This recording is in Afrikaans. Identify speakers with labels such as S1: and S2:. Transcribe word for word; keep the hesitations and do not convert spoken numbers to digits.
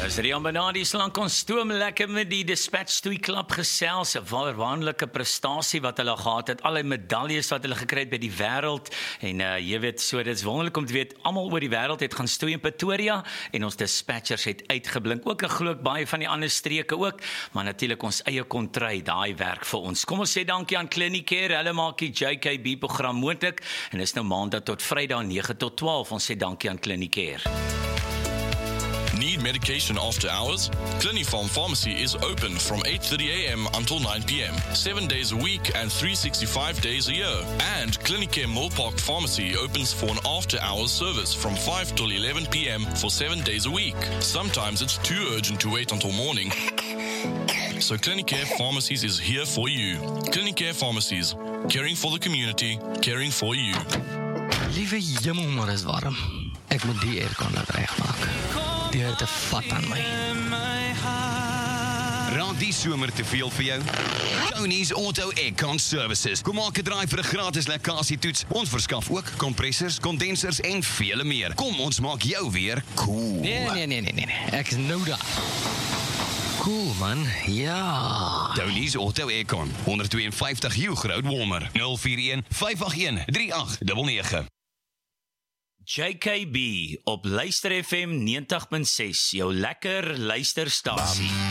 S1: Dis Rian Benadi, slank ons stoom lekker met die Dispatch Twee Klub gesels, 'n waanwinnige prestasie wat hulle gehad het, al die medaljes wat hulle gekry het by die wêreld, en uh, jy weet, so dit is wonderlik om te weet, almal oor die wêreld het gaan stoei in Pretoria, en ons dispatchers het uitgeblink, ook 'n geluk baie van die ander streke ook, maar natuurlik ons eie kontry, daai werk vir ons. Kom ons sê dankie aan Clinicare, hulle maak die J K B program moontlik, en dis nou maandag tot Vrydag nege tot twaalf, ons sê dankie aan Clinicare.
S2: Need medication after hours? Clinifarm Pharmacy is open from eight thirty a m until nine p m, seven days a week and three hundred sixty-five days a year. And Clinicare Millpark Pharmacy opens for an after-hours service from five till eleven p m for seven days a week. Sometimes it's too urgent to wait until morning, so Clinicare Pharmacies is here for you. Clinicare Pharmacies, caring for the community, caring for you.
S3: Liewe jemmel, maar is warm. Ek moet die aircon laat regmaak. Die het te vat aan my.
S4: Raak die somer te veel vir jou? Tony's Auto Aircon Services. Kom maak 'n draai vir 'n gratis lekkasietoets. Ons verskaf ook kompressors, kondensers en vele meer. Kom, ons maak jou weer cool.
S3: Nee, nee, nee, nee, nee. Ek is nou daar. Cool, man. Ja.
S4: Tony's Auto Aircon, one fifty-two Hugh Road, Walmer. nul vier een vyf agt een drie agt nege nege.
S1: J K B op Luister F M ninety punt six, jou lekker luisterstasie.